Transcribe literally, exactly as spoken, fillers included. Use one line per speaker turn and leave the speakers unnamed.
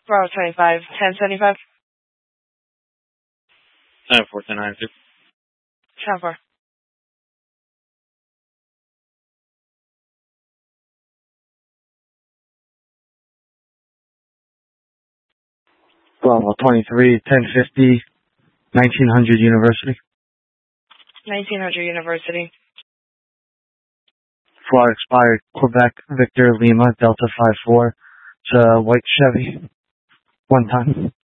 Bravo twenty-five, ten seventy-five.
ten four, ten ninety-two.
ten four.
Bravo twenty-three, ten fifty, nineteen hundred University.
nineteen hundred University.
Flight expired, Quebec, Victor, Lima, Delta five four. It's a white Chevy. One time.